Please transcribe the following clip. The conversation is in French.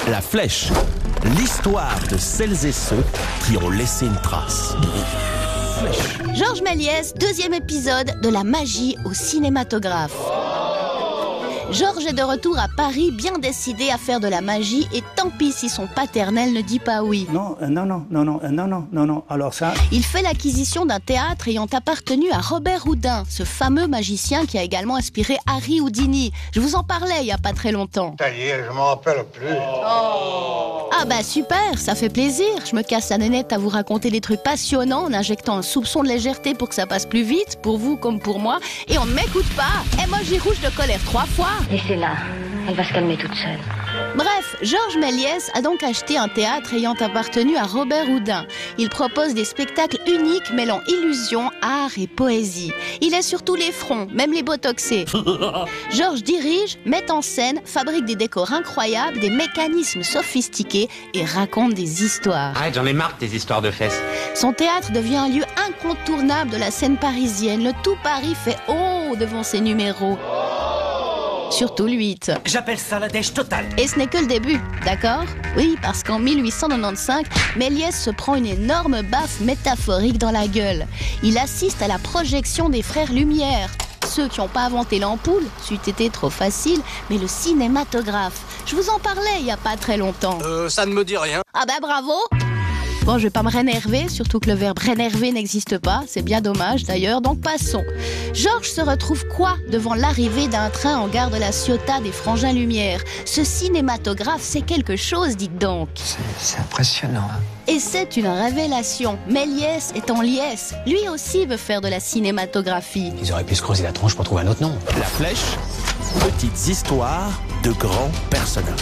La Flèche, l'histoire de celles et ceux qui ont laissé une trace. Georges Méliès, 2e épisode de la magie au cinématographe. Georges est de retour à Paris, bien décidé à faire de la magie, et tant pis si son paternel ne dit pas oui. Non. Alors ça... Il fait l'acquisition d'un théâtre ayant appartenu à Robert Houdin, ce fameux magicien qui a également inspiré Harry Houdini. Je vous en parlais il n'y a pas très longtemps. Ça y est, je m'en rappelle plus. Ah bah super, ça fait plaisir. Je me casse la nénette à vous raconter des trucs passionnants en injectant un soupçon de légèreté pour que ça passe plus vite, pour vous comme pour moi. Et on ne m'écoute pas. Emoji rouge de colère 3 fois. Laissez-la, elle va se calmer toute seule. Bref, Georges Méliès a donc acheté un théâtre ayant appartenu à Robert Houdin. Il propose des spectacles uniques mêlant illusion, art et poésie. Il est sur tous les fronts, même les botoxés. Georges dirige, met en scène, fabrique des décors incroyables, des mécanismes sophistiqués et raconte des histoires. Arrête, j'en ai marre de tes histoires de fesses. Son théâtre devient un lieu incontournable de la scène parisienne. Le tout Paris fait « oh » devant ses numéros. Surtout le 8. J'appelle ça la dèche totale. Et ce n'est que le début, d'accord? Oui, parce qu'en 1895, Méliès se prend une énorme baffe métaphorique dans la gueule. Il assiste à la projection des frères Lumière. Ceux qui n'ont pas inventé l'ampoule, c'eût été trop facile, mais le cinématographe. Je vous en parlais il n'y a pas très longtemps. Ça ne me dit rien. Ah bah bravo! Bon, je vais pas me rénerver, surtout que le verbe rénerver n'existe pas, c'est bien dommage d'ailleurs, donc passons. Georges se retrouve quoi devant l'arrivée d'un train en gare de la Ciotat des Frangins Lumière? Ce cinématographe, c'est quelque chose, dites donc. C'est impressionnant. Et c'est une révélation. Méliès est en liesse. Lui aussi veut faire de la cinématographie. Ils auraient pu se creuser la tronche pour trouver un autre nom. La Flèche, petites histoires de grands personnages.